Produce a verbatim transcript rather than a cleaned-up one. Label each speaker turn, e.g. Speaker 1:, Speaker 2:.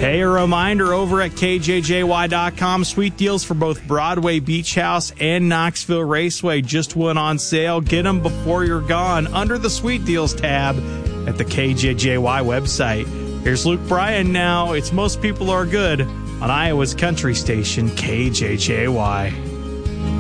Speaker 1: Hey, a reminder, over at K J J Y dot com, sweet deals for both Broadway Beach House and Knoxville Raceway just went on sale. Get them before you're gone under the Sweet Deals tab at the K J J Y website. Here's Luke Bryan now. It's Most People Are Good on Iowa's country station, K J J Y.